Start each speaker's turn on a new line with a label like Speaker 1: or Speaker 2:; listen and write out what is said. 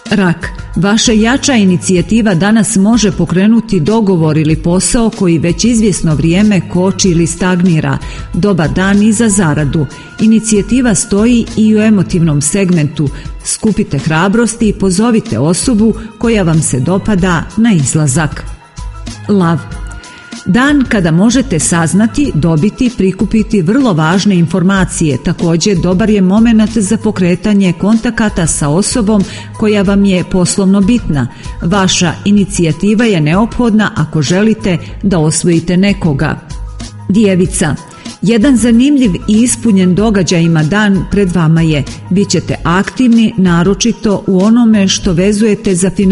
Speaker 1: Rak, vaša jača inicijativa danas može pokrenuti dogovor ili posao koji već izvjesno vrijeme koči ili stagnira. Dobar dan i za zaradu. Inicijativa stoji i u emotivnom segmentu. Skupite hrabrosti i pozovite osobu koja vam se dopada na izlazak. Lav, dan kada možete saznati, dobiti, prikupiti vrlo važne informacije. Također dobar je momenat za pokretanje kontakata sa osobom koja vam je poslovno bitna. Vaša inicijativa je neophodna ako želite da osvojite nekoga. Djevica, jedan zanimljiv i ispunjen događajima dan pred vama je. Bićete aktivni, naročito u onome što vezujete za financije